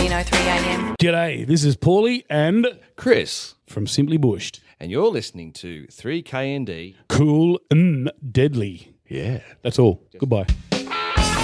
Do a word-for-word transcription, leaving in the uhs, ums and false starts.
fourteen oh three a m. G'day, this is Paulie and Chris, from Simply Bushed. and you're listening to three K N D. Cool and deadly. Yeah. That's all. Goodbye.